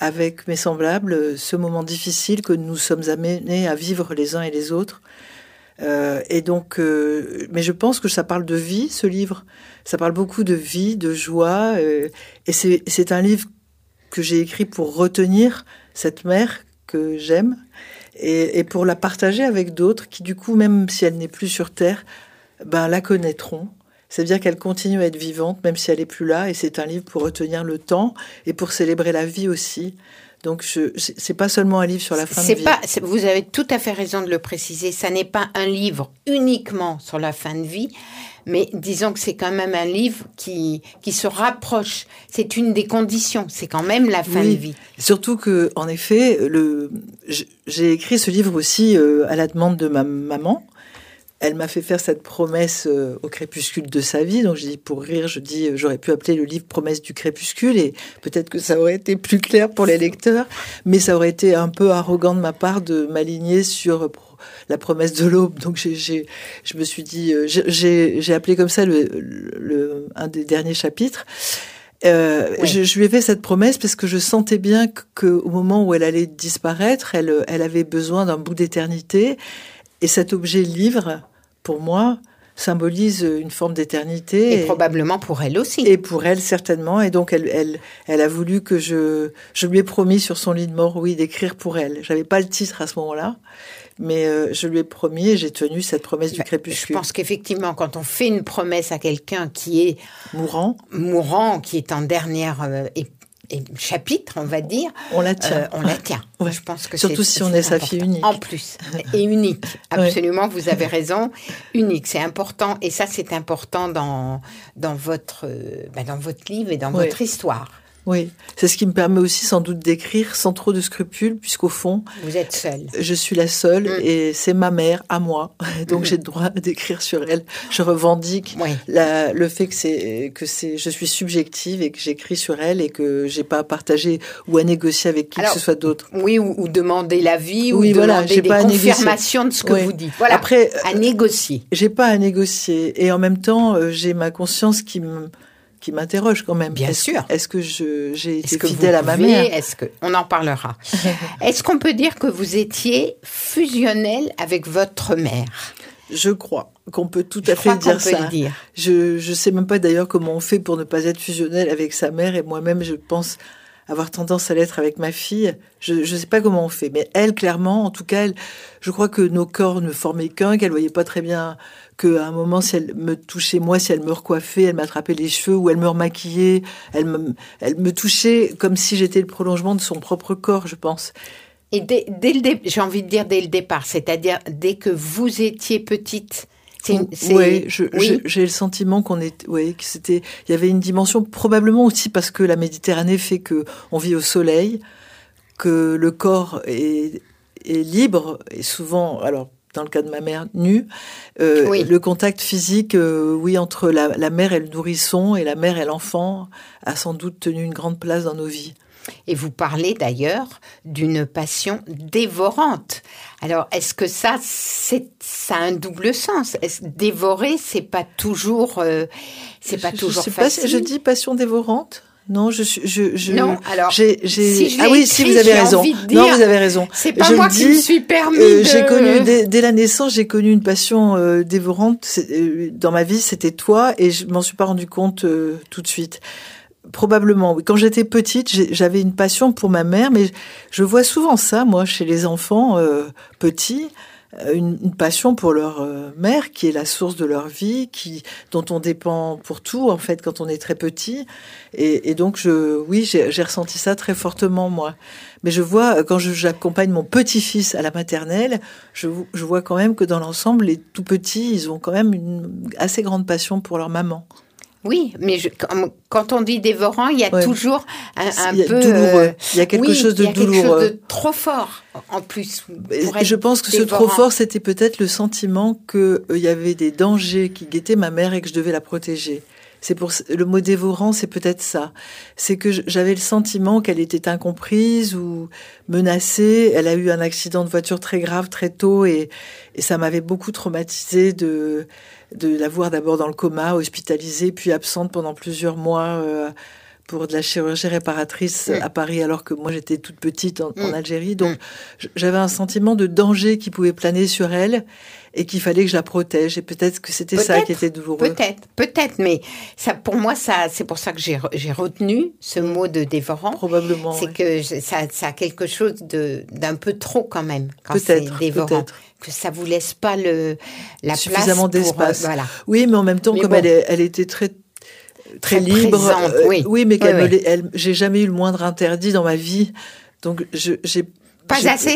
avec mes semblables ce moment difficile que nous sommes amenés à vivre les uns et les autres. Et donc, mais je pense que ça parle de vie, ce livre. Ça parle beaucoup de vie, de joie. Et c'est un livre que j'ai écrit pour retenir cette mère que j'aime et pour la partager avec d'autres qui, du coup, même si elle n'est plus sur Terre, ben, la connaîtront. C'est-à-dire qu'elle continue à être vivante, même si elle n'est plus là. Et c'est un livre pour retenir le temps et pour célébrer la vie aussi. Donc, c'est pas seulement un livre sur la fin de vie. Vous avez tout à fait raison de le préciser. Ça n'est pas un livre uniquement sur la fin de vie, mais disons que c'est quand même un livre qui se rapproche. C'est une des conditions. C'est quand même la fin de vie. Surtout que, en effet, j'ai écrit ce livre aussi à la demande de ma maman. Elle m'a fait faire cette promesse au crépuscule de sa vie. Donc, pour rire, j'aurais pu appeler le livre Promesse du crépuscule et peut-être que ça aurait été plus clair pour les lecteurs, mais ça aurait été un peu arrogant de ma part de m'aligner sur la promesse de l'aube. Donc, je me suis dit, j'ai appelé comme ça un des derniers chapitres. Je lui ai fait cette promesse parce que je sentais bien qu'au moment où elle allait disparaître, elle avait besoin d'un bout d'éternité. Et cet objet livre, pour moi, symbolise une forme d'éternité. Et probablement pour elle aussi. Et pour elle, certainement. Et donc, elle a voulu que je lui ai promis sur son lit de mort, oui, d'écrire pour elle. J'avais pas le titre à ce moment-là, mais je lui ai promis et j'ai tenu cette promesse du crépuscule. Je pense qu'effectivement, quand on fait une promesse à quelqu'un qui est mourant, qui est en dernière chapitre, on va dire. On la tient. On la tient. Ouais. Je pense que surtout si on est sa fille unique. En plus. Et unique. Absolument, vous avez raison. Unique, c'est important. Et ça, c'est important dans votre livre et dans votre histoire. Oui, c'est ce qui me permet aussi sans doute d'écrire sans trop de scrupules, puisqu'au fond... Vous êtes seule. Je suis la seule et c'est ma mère à moi. Donc j'ai le droit d'écrire sur elle. Je revendique le fait que je suis subjective et que j'écris sur elle et que j'ai pas à partager ou à négocier avec qui que ce soit d'autre. Oui, ou demander l'avis ou demander des confirmations de ce que vous dites. Voilà, après, à négocier. J'ai pas à négocier. Et en même temps, j'ai ma conscience qui m'interroge quand même. Bien sûr. Est-ce que j'ai été fidèle à ma mère ? On en parlera. Est-ce qu'on peut dire que vous étiez fusionnelle avec votre mère ? Je crois qu'on peut tout à fait dire ça. Je sais même pas d'ailleurs comment on fait pour ne pas être fusionnel avec sa mère et moi-même je pense avoir tendance à l'être avec ma fille. Je sais pas comment on fait, mais elle clairement, en tout cas, je crois que nos corps ne formaient qu'un, qu'elle voyait pas très bien qu'à un moment, si elle me touchait moi, si elle me recoiffait, elle m'attrapait les cheveux ou elle me remaquillait, elle me touchait comme si j'étais le prolongement de son propre corps, je pense. Et j'ai envie de dire dès le départ, c'est-à-dire dès que vous étiez petite. Oui, j'ai le sentiment que il y avait une dimension probablement aussi parce que la Méditerranée fait que on vit au soleil, que le corps est libre et souvent, alors dans le cas de ma mère, nue, le contact physique, entre la mère et le nourrisson et la mère et l'enfant a sans doute tenu une grande place dans nos vies. Et vous parlez d'ailleurs d'une passion dévorante. Alors, est-ce que ça a un double sens ? Dévorer, c'est pas toujours facile. Je dis passion dévorante. Non, Non, alors. Si vous avez raison. Non, vous avez raison. C'est pas moi qui me suis permis J'ai connu, dès la naissance, j'ai connu une passion dévorante. Dans ma vie, c'était toi, et je m'en suis pas rendu compte tout de suite. Probablement, oui. Quand j'étais petite, j'avais une passion pour ma mère, mais je vois souvent ça, moi, chez les enfants petits, une passion pour leur mère qui est la source de leur vie, dont on dépend pour tout, en fait, quand on est très petit. Et donc, j'ai ressenti ça très fortement, moi. Mais je vois, quand j'accompagne mon petit-fils à la maternelle, je vois quand même que dans l'ensemble, les tout petits, ils ont quand même une assez grande passion pour leur maman. Oui, mais quand on dit dévorant, il y a toujours un peu douloureux. Il y a quelque chose de douloureux. Il y a quelque chose de trop fort en plus. Je pense que ce trop fort, c'était peut-être le sentiment qu'il y avait des dangers qui guettaient ma mère et que je devais la protéger. Le mot dévorant, c'est peut-être ça. C'est que j'avais le sentiment qu'elle était incomprise ou menacée. Elle a eu un accident de voiture très grave très tôt et ça m'avait beaucoup traumatisée de la voir d'abord dans le coma, hospitalisée, puis absente pendant plusieurs mois pour de la chirurgie réparatrice à Paris, alors que moi j'étais toute petite en Algérie. Donc j'avais un sentiment de danger qui pouvait planer sur elle et qu'il fallait que je la protège. Et peut-être que c'était ça qui était douloureux. Peut-être, mais ça, pour moi, c'est pour ça que j'ai retenu ce mot de dévorant. Probablement. C'est que ça a quelque chose d'un peu trop quand même, quand c'est dévorant. Peut-être. Que ça vous laisse pas la suffisamment place d'espace. Voilà. Oui, mais en même temps, elle était très libre. Présente, oui, mais j'ai jamais eu le moindre interdit dans ma vie. Donc, j'ai assez?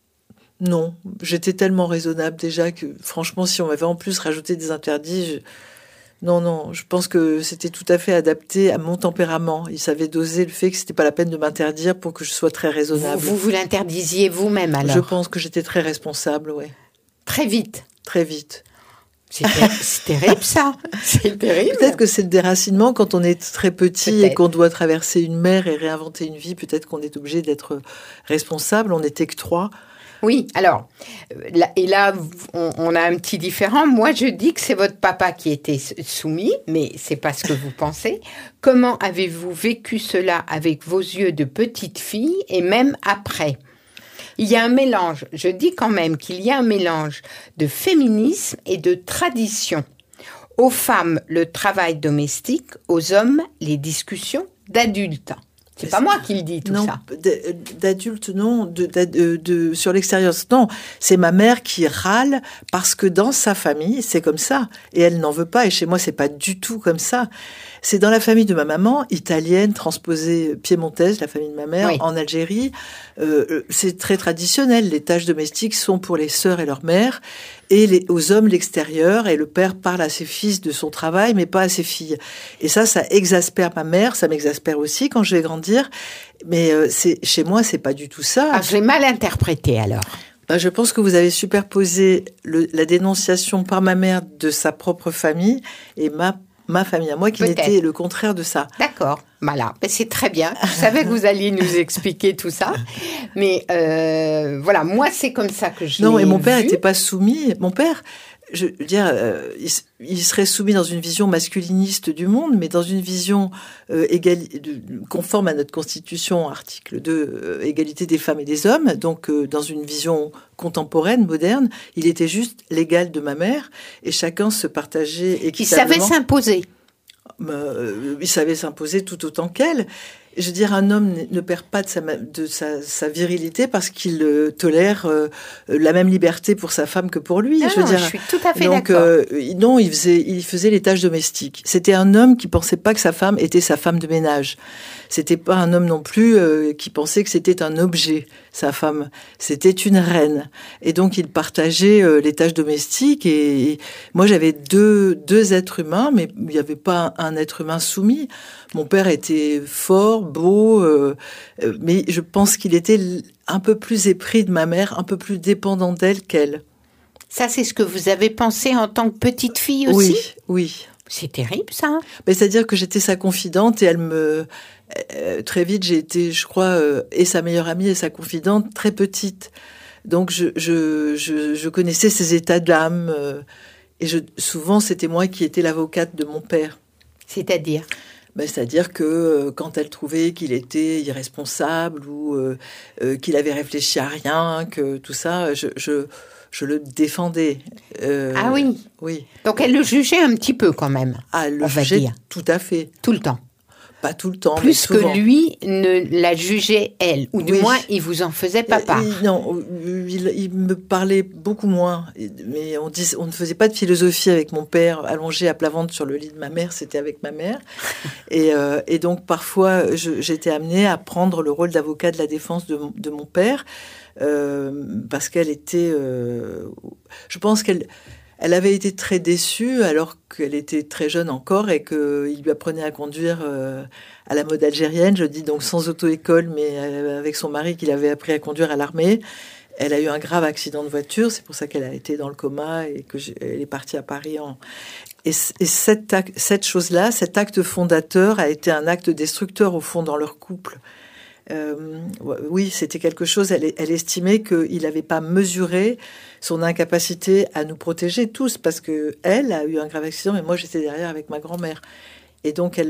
Non, j'étais tellement raisonnable déjà que, franchement, si on m'avait en plus rajouté des interdits, non, je pense que c'était tout à fait adapté à mon tempérament. Il savait doser le fait que c'était pas la peine de m'interdire pour que je sois très raisonnable. Vous l'interdisiez vous-même alors? Je pense que j'étais très responsable, oui. Très vite? Très vite. C'est terrible ça. C'est terrible. Peut-être que c'est le déracinement quand on est très petit et qu'on doit traverser une mer et réinventer une vie. Peut-être qu'on est obligé d'être responsable. On n'était que 3. Oui, alors, là, on a un petit différent. Moi, je dis que c'est votre papa qui était soumis, mais c'est pas ce que vous pensez. Comment avez-vous vécu cela avec vos yeux de petite fille et même après? Il y a un mélange, je dis quand même qu'il y a un mélange de féminisme et de tradition. Aux femmes, le travail domestique, aux hommes, les discussions d'adultes. C'est pas moi qui le dis, tout ça. D'adulte, non. Sur l'extérieur, non. C'est ma mère qui râle parce que dans sa famille, c'est comme ça. Et elle n'en veut pas. Et chez moi, c'est pas du tout comme ça. C'est dans la famille de ma maman, italienne, transposée piémontaise, la famille de ma mère, en Algérie. C'est très traditionnel. Les tâches domestiques sont pour les sœurs et leur mère. Et aux hommes l'extérieur, et le père parle à ses fils de son travail, mais pas à ses filles. Et ça exaspère ma mère, ça m'exaspère aussi quand je vais grandir. Mais chez moi, c'est pas du tout ça. Ah, je l'ai mal interprété alors. Je pense que vous avez superposé la dénonciation par ma mère de sa propre famille et ma famille à moi, qui n'était le contraire de ça. D'accord, voilà, c'est très bien. Je savais que vous alliez nous expliquer tout ça. Mais voilà, moi, c'est comme ça que je l'ai vu. Non, et mon père n'était pas soumis. Mon père, je veux dire, il serait soumis dans une vision masculiniste du monde, mais dans une vision conforme à notre Constitution, article 2, égalité des femmes et des hommes, donc dans une vision contemporaine, moderne, il était juste l'égal de ma mère, et chacun se partageait équitablement. Il savait s'imposer. Il savait s'imposer tout autant qu'elle. Je veux dire, un homme ne perd pas de sa virilité parce qu'il tolère la même liberté pour sa femme que pour lui. Je suis tout à fait d'accord. Non, il faisait les tâches domestiques. C'était un homme qui pensait pas que sa femme était sa femme de ménage. C'était pas un homme non plus qui pensait que c'était un objet, sa femme. C'était une reine. Et donc, il partageait les tâches domestiques. Et moi, j'avais deux êtres humains, mais il n'y avait pas un être humain soumis. Mon père était fort, beau, mais je pense qu'il était un peu plus épris de ma mère, un peu plus dépendant d'elle qu'elle. Ça, c'est ce que vous avez pensé en tant que petite fille aussi? Oui. C'est terrible, ça. Mais c'est-à-dire que j'étais sa confidente et très vite, j'ai été, je crois, et sa meilleure amie et sa confidente très petite. Donc, je connaissais ses états d'âme. Et souvent, c'était moi qui étais l'avocate de mon père. C'est-à-dire? C'est-à-dire que quand elle trouvait qu'il était irresponsable ou qu'il avait réfléchi à rien, que tout ça, je le défendais. Ah oui. Oui. Donc elle le jugeait un petit peu quand même. Ah, elle le jugeait tout à fait. Tout le temps. Pas tout le temps, plus mais souvent. Que lui ne la jugeait elle, ou du moins il vous en faisait pas part. Non, il me parlait beaucoup moins. Mais on ne faisait pas de philosophie avec mon père allongé à plat ventre sur le lit de ma mère. C'était avec ma mère. Et donc parfois j'étais amenée à prendre le rôle d'avocat de la défense de mon père parce qu'elle était. Je pense qu'elle avait été très déçue alors qu'elle était très jeune encore et qu'il lui apprenait à conduire à la mode algérienne. Je dis donc sans auto-école, mais avec son mari qu'il avait appris à conduire à l'armée. Elle a eu un grave accident de voiture, c'est pour ça qu'elle a été dans le coma et qu'elle est partie à Paris. Et cette chose-là, cet acte fondateur a été un acte destructeur au fond dans leur couple. Oui, c'était quelque chose. Elle estimait qu'il n'avait pas mesuré son incapacité à nous protéger tous, parce que elle a eu un grave accident, et moi j'étais derrière avec ma grand-mère. Et donc,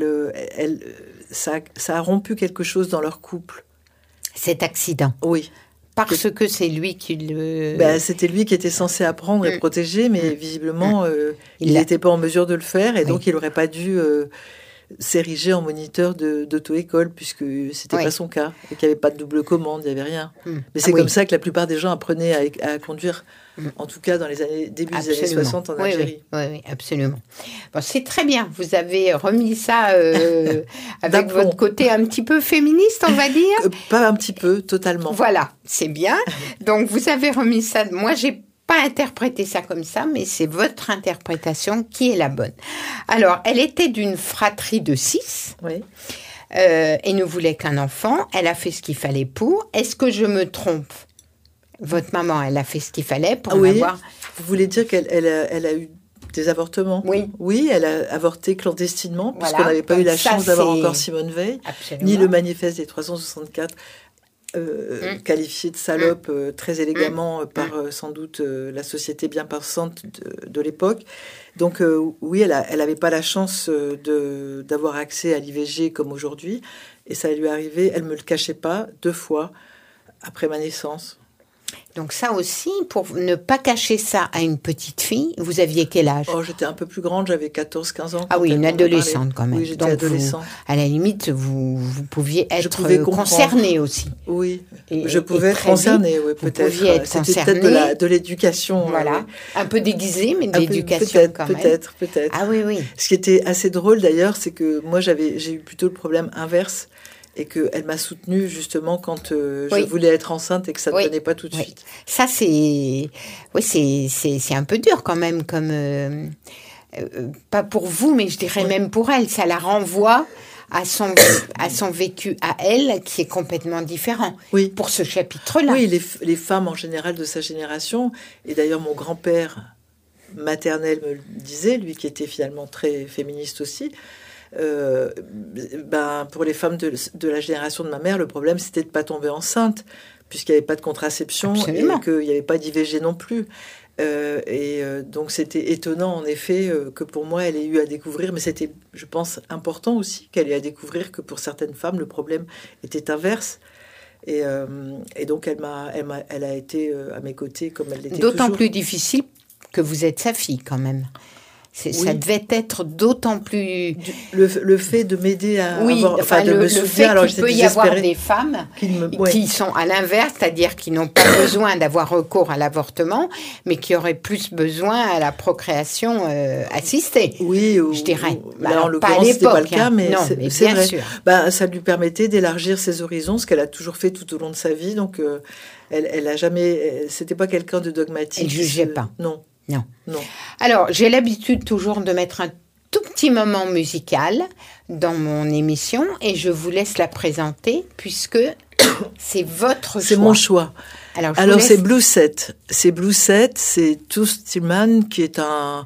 ça a rompu quelque chose dans leur couple. Cet accident. Oui. Parce que c'est lui qui le... C'était lui qui était censé apprendre et protéger, mais visiblement, il n'était pas en mesure de le faire. Et donc, il n'aurait pas dû s'ériger en moniteur d'auto-école, puisque c'était pas son cas. Et qu'il n'y avait pas de double commande, il n'y avait rien. Mais c'est comme ça que la plupart des gens apprenaient à conduire, en tout cas dans les début des années 60 en Algérie. Oui, absolument. Bon, c'est très bien. Vous avez remis ça avec votre côté un petit peu féministe, on va dire. Pas un petit peu, totalement. Voilà, c'est bien. Donc, vous avez remis ça. Moi, j'ai pas interprété ça comme ça, mais c'est votre interprétation qui est la bonne. Alors, elle était d'une fratrie de 6. Oui. Et ne voulait qu'un enfant. Elle a fait ce qu'il fallait pour. Est-ce que je me trompe ? Votre maman, elle a fait ce qu'il fallait pour avoir... Vous voulez dire qu'elle a eu des avortements ? Oui. Oui, elle a avorté clandestinement, puisqu'on n'avait pas eu la chance d'avoir encore Simone Veil, ni le manifeste des 364, qualifié de salope très élégamment par sans doute la société bien pensante de l'époque. Donc oui, elle n'avait pas la chance d'avoir accès à l'IVG comme aujourd'hui, et ça lui est arrivé, elle ne me le cachait pas, 2 fois après ma naissance. Donc ça aussi, pour ne pas cacher ça à une petite fille, vous aviez quel âge ? J'étais un peu plus grande, j'avais 14-15 ans. Ah oui, une adolescente quand même. Oui, j'étais adolescente. À la limite, vous pouviez être concernée aussi. Oui, je pouvais être concernée, oui, peut-être. Vous pouviez être concernée. C'était peut-être de l'éducation. Voilà, un peu déguisée, mais de l'éducation quand même. Peut-être. Ah oui, oui. Ce qui était assez drôle d'ailleurs, c'est que moi j'ai eu plutôt le problème inverse. Et qu'elle m'a soutenue justement quand je voulais être enceinte et que ça ne venait pas tout de suite. Ça, c'est un peu dur quand même, comme pas pour vous, mais je dirais même pour elle. Ça la renvoie à son vécu à elle, qui est complètement différent. Oui. Pour ce chapitre-là. Oui, les femmes en général de sa génération, et d'ailleurs mon grand-père maternel me le disait, lui qui était finalement très féministe aussi. Pour les femmes de la génération de ma mère, le problème c'était de ne pas tomber enceinte, puisqu'il n'y avait pas de contraception. Absolument. Et qu'il n'y avait pas d'IVG non plus. Donc c'était étonnant en effet que pour moi elle ait eu à découvrir, mais c'était, je pense, important aussi qu'elle ait à découvrir que pour certaines femmes le problème était inverse. Et donc elle a été à mes côtés comme elle l'était toujours. D'autant plus difficile que vous êtes sa fille quand même. Ça devait être d'autant plus... Le fait de m'aider à avoir... le fait qu'il peut y avoir des femmes qui sont à l'inverse, c'est-à-dire qui n'ont pas besoin d'avoir recours à l'avortement, mais qui auraient plus besoin à la procréation assistée. Oui, je dirais. Là, en l'occurrence, c'était pas le cas, mais non, mais bien vrai. sûr. Ça lui permettait d'élargir ses horizons, ce qu'elle a toujours fait tout au long de sa vie. Donc, elle a jamais... C'était pas quelqu'un de dogmatique. Elle jugeait pas. Non. Alors, j'ai l'habitude toujours de mettre un tout petit moment musical dans mon émission et je vous laisse la présenter puisque c'est votre choix. C'est mon choix. Alors c'est Blue Set. C'est Toots Thielemans qui est un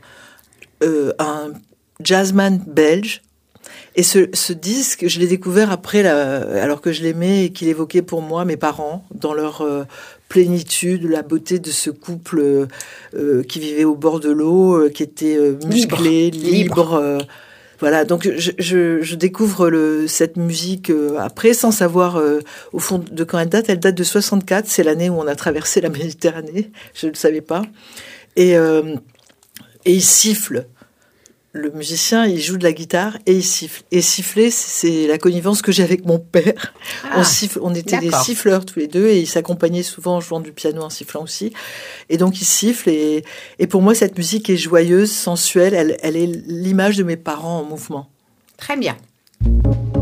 jazzman belge. Et ce disque, je l'ai découvert après, alors que je l'aimais et qu'il évoquait pour moi mes parents dans leur plénitude, la beauté de ce couple qui vivait au bord de l'eau, qui était musclé, libre. Voilà, donc je découvre cette musique après, sans savoir au fond de quand elle date. Elle date de 64, c'est l'année où on a traversé la Méditerranée, je ne le savais pas. Et il siffle. Le musicien, il joue de la guitare et il siffle. Et siffler, c'est la connivence que j'ai avec mon père. On était des siffleurs tous les deux et il s'accompagnait souvent en jouant du piano, en sifflant aussi. Et donc il siffle et pour moi, cette musique est joyeuse, sensuelle. Elle est l'image de mes parents en mouvement. Très bien.